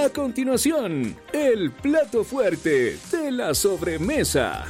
A continuación, el plato fuerte de la sobremesa.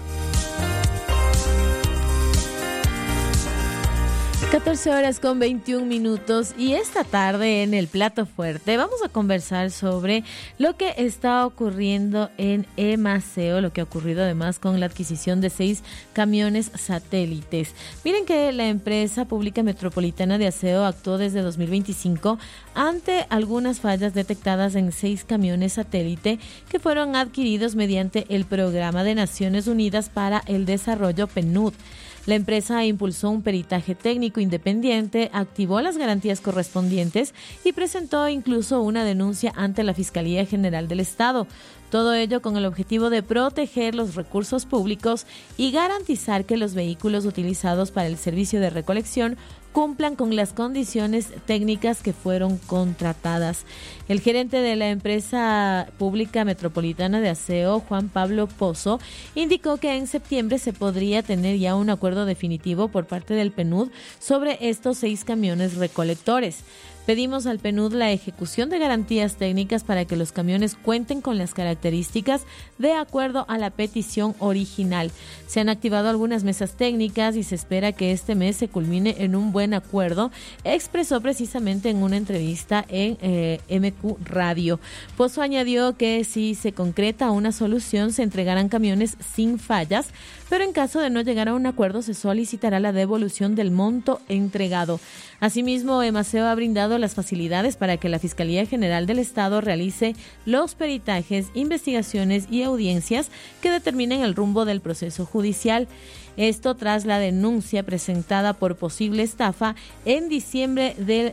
14:21 y esta tarde en el plato fuerte vamos a conversar sobre lo que está ocurriendo en Emaceo, lo que ha ocurrido además con la adquisición de 6 camiones satélites. Miren que la empresa pública metropolitana de aseo actuó desde 2025 ante algunas fallas detectadas en 6 camiones satélite que fueron adquiridos mediante el Programa de Naciones Unidas para el Desarrollo PNUD. La empresa impulsó un peritaje técnico independiente, activó las garantías correspondientes y presentó incluso una denuncia ante la Fiscalía General del Estado. Todo ello con el objetivo de proteger los recursos públicos y garantizar que los vehículos utilizados para el servicio de recolección cumplan con las condiciones técnicas que fueron contratadas. El gerente de la empresa pública metropolitana de aseo, Juan Pablo Pozo, indicó que en septiembre se podría tener ya un acuerdo definitivo por parte del PNUD sobre estos 6 camiones recolectores. Pedimos al PNUD la ejecución de garantías técnicas para que los camiones cuenten con las características de acuerdo a la petición original. Se han activado algunas mesas técnicas y se espera que este mes se culmine en un buen acuerdo, expresó precisamente en una entrevista en MQ Radio. Pozo añadió que si se concreta una solución se entregarán camiones sin fallas, pero en caso de no llegar a un acuerdo se solicitará la devolución del monto entregado. Asimismo, Emaceo ha brindado las facilidades para que la Fiscalía General del Estado realice los peritajes, investigaciones y audiencias que determinen el rumbo del proceso judicial. Esto tras la denuncia presentada por posible estafa en diciembre del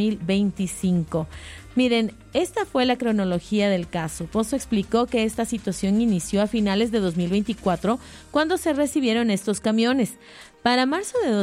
2025. Miren, esta fue la cronología del caso. Pozo explicó que esta situación inició a finales de 2024 cuando se recibieron estos camiones. Para marzo de